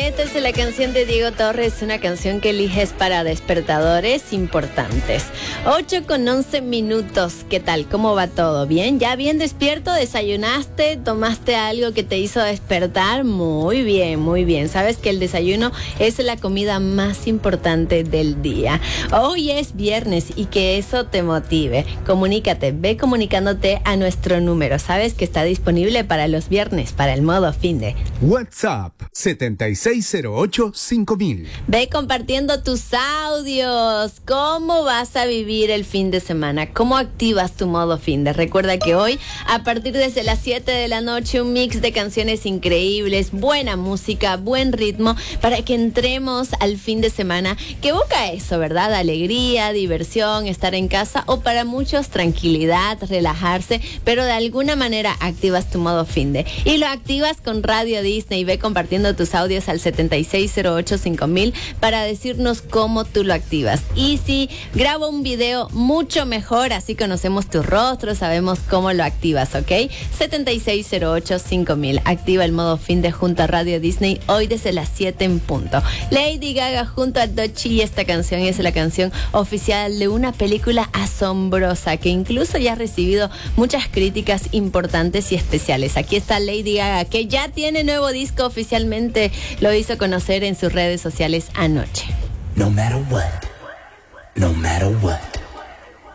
Esta es la canción de Diego Torres, una canción que eliges para despertadores importantes. 8:11. ¿Qué tal? ¿Cómo va todo? ¿Bien? ¿Ya bien despierto? ¿Desayunaste? ¿Tomaste algo que te hizo despertar? Muy bien, muy bien. Sabes que el desayuno es la comida más importante del día. Hoy es viernes y que eso te motive. Comunícate, ve comunicándote a nuestro número. Sabes que está disponible para los viernes, para el modo finde. WhatsApp 7608-5000. Ve compartiendo tus audios. ¿Cómo vas a vivir el fin de semana? ¿Cómo activas tu modo finde? Recuerda que hoy, a partir desde las 7 de la noche, un mix de canciones increíbles, buena música, buen ritmo, para que entremos al fin de semana, que evoca eso, ¿verdad? Alegría, diversión, estar en casa, o para muchos tranquilidad, relajarse, pero de alguna manera activas tu modo finde. Y lo activas con Radio Disney. Ve compartiendo tus audios al 7608-5000 para decirnos cómo tú lo activas. Y si grabo un video, mucho mejor, así conocemos tu rostro, sabemos cómo lo activas, ¿ok? 7608-5000. Activa el modo finde junto a Radio Disney hoy desde las 7 en punto. Lady Gaga junto a Doechii, y esta canción es la canción oficial de una película asombrosa que incluso ya ha recibido muchas críticas importantes y especiales. Aquí está Lady Gaga, que ya tiene nuevo disco oficialmente, lo hizo conocer en sus redes sociales anoche. No matter what, no matter what.